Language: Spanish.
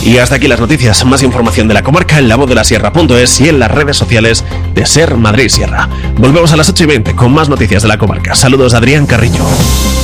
Y hasta aquí las noticias. Más información de la comarca en lavozdelasierra.es y en las redes sociales de Ser Madrid Sierra. Volvemos a las 8:20 con más noticias de la comarca. Saludos de Adrián Carrillo.